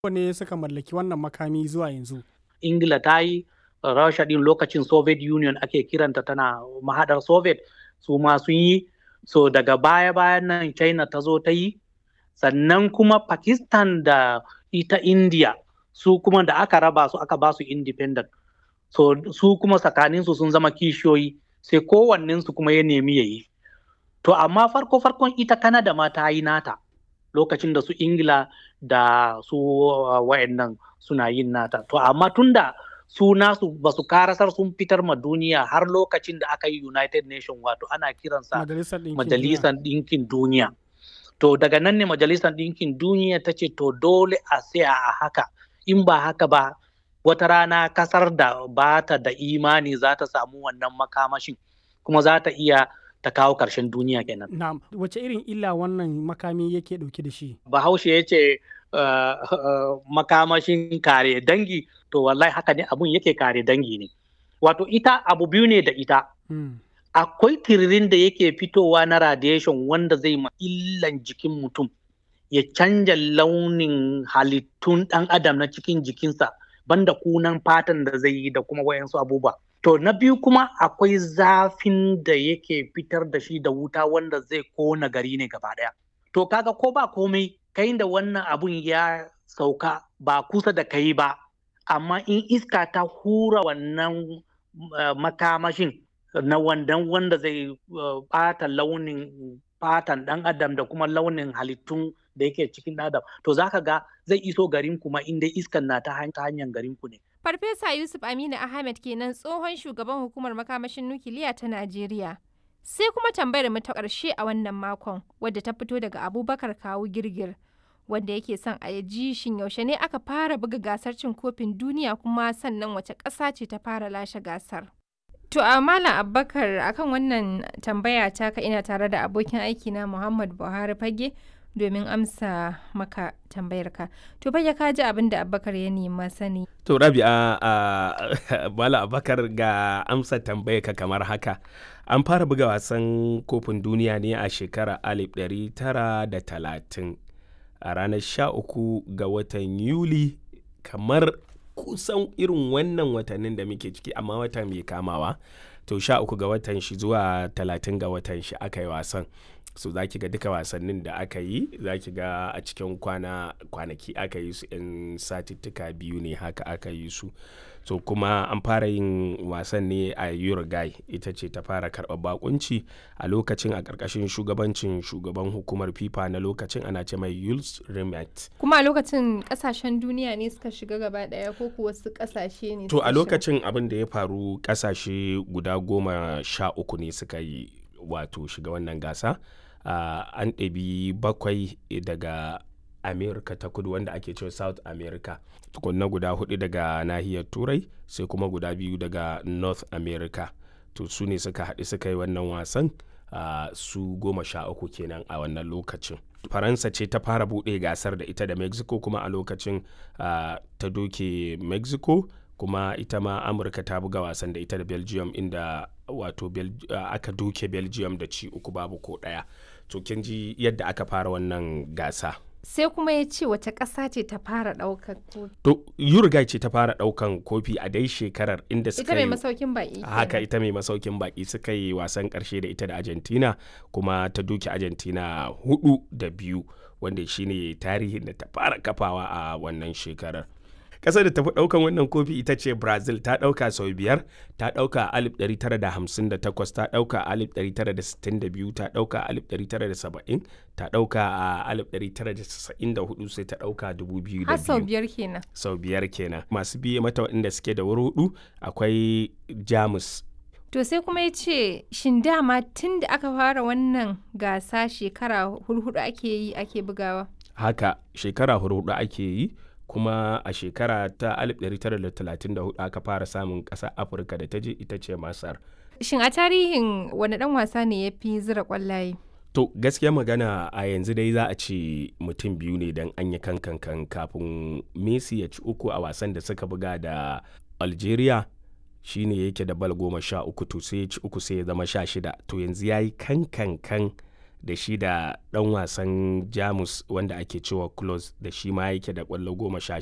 ne suka mallaki wannan makami zuwa yanzu? Ingila ta yi, Rasha ɗin lokacin Soviet Union ake kiranta, tana mahaɗar Soviet, su ma sun yi. So daga baya-bayan nan China ta zo ta yi, sannan kuma Pakistan da ita India su kuma da aka raba su aka ba su independent. So su kuma tsakaninsu sun zama kishiyoyi, sai kowannensu kuma ya nemi ya yi. To amma farko-farkon ita Canada ma ta yi nata lokacin da su Ingila da su wa'annan suna yin nata. To amma tunda su nasu ba su karasar sun fitar ma duniya har lokacin da aka yi United Nation, wato ana kiransa Majalisar Ɗinkin Duniya. To daga nan ne Majalisar Ɗinkin Duniya ta ce to dole a tsaya a haka, in ba haka ba wata rana kasar da ba ta da imani za ta samu wannan makamashin kuma za ta iya ta kawo ƙarshen duniya kenan. Na'am, wace irin illa wannan makami yake ɗauke da shi? Bahaushe ya ce makamashin kare dangi, to wallahi haka ne abun yake kare dangi ne. Wato ita abu biyu ne da ita. Akwai tiririn da yake fitowa na radiation wanda zai ma illan jikin mutum, ya canja launin halittun ɗan adam na cikin jikinsa, banda kunan fatan da zai yi da kuma wayansu abubuwa. To na biyu kuma akwai zafin da yake fitar da shi da wuta wanda zai kona gari ne gaba ɗaya. To kaga ko ba komai kai da wannan abun ya sauka ba kusa da kai ba, amma in iska ta hura wannan makamashin na wanda zai ɓata launin fatan ɗan adam da kuma launin halittun da yake cikin adam, to zaka ga zai iso garin kuma inda iskan na ta hanyar garin ku ne. Farfesa Yusuf Aminu Ahmed kenan, tsohon shugaban hukumar makamashin nukiliya ta Najeriya. Sai kuma tambayar mu ta ƙarshe a wannan makon, wadda ta fito daga Abubakar Kawu Girgir, wanda yake son a ji shin yaushe ne aka fara buga gasar cin kofin duniya, kuma sannan wace ƙasa ce ta fara lashe gasar. To a Malam Abubakar, akan wannan tambaya taka ina tare da abokin aiki na Muhammad Buhari Fage domin amsa maka tambayarka. To Fage, ka ji abin da Abubakar ya nema sani. To Rabi'a, Malam Abubakar, ga amsa tambayarka kamar haka. An fara buga wasan kofin duniya ne a shekarar 1930 a ranar 13 ga watan Yuli, kamar kusan irin wannan watannin da muke ciki, amma wata mai kamawa. To 13 ga watan shi zuwa 30 ga watan shi aka yi wasan. So za ki ga duka wasannin da aka yi, za ki ga a cikin kwanaki aka yi su, 'yan satittuka biyu ne haka aka yi su. So kuma an fara yin wasan ne a Uruguay, ita ce ta fara karɓar bakunci a lokacin, a ƙarƙashin shugabancin shugaban hukumar FIFA na lokacin, ana ce mai Jules Rimet. Kuma a lokacin ƙasashen duniya ne suka shiga gaba ɗaya, ko kuwa wasu ƙasashe ne? To a lokacin abin da ya faru, ƙasashe guda 13 ne suka yi wato shiga wannan gasa. An ɗabi 7 daga America ta kudu, wanda ake cewa South America, tukunna guda 4 daga nahiyar Turai, sai kuma guda 2 daga North America. To su ne suka haɗu suka yi wannan wasan, su 13 kenan a wannan lokacin. Faransa ce ta fara buɗe gasar da ita da Mexico, kuma a lokacin ta doke Mexico, kuma ita ma Amurka ta buga wasan da ita da Belgium, inda wato aka doke Belgium da ci 3-1. To kin ji yadda aka fara wannan gasa. Sai kuma ya ce wace ƙasa ce ta fara ɗaukan kofi? To Uruguay ce ta fara ɗaukan kofi a dai shekarar, inda suka yi ita mai masaukin baƙi. Haka, ita mai masaukin baƙi, suka yi wasan ƙarshe da ita da Argentina, kuma ta doke Argentina 4-2, wanda shine tarihin da ta fara kafawa a wannan shekarar. Ƙasar da ta fi ɗaukan wannan kofi ita ce Brazil, ta ɗauka sau 5, ta ɗauka a 1958, ta ɗauka a 1962, ta ɗauka a 1970, ta ɗauka a 1994, sai ta ɗauka 2002. Har sau 5 kenan. Sau 5 kenan. Masu biye mata waɗanda suke da wuri 4 akwai Jamus. To sai kuma ya ce shin dama tun da aka fara wannan gasa shekara 4 ake bugawa? Haka, shekara 4 ake yi. Kuma a shekara ta 1934 aka fara samun ƙasar Afirka da ta je, ita ce Masar. Shin a tarihin wani ɗan wasa ne ya fi zira ƙwallaye? To gaskiya magana, a yanzu dai za a ce mutum biyu ne, don an yi kankan kafin Messi ya ci 3 a wasan da suka buga da Algeria, shine yake da bal 13, to sai ya ci 3 sai ya zama 16. To yanzu ya yi kankan da shi da ɗan wasan Jamus wanda ake cewa Klose da shi ma yake da ƙwallo 16.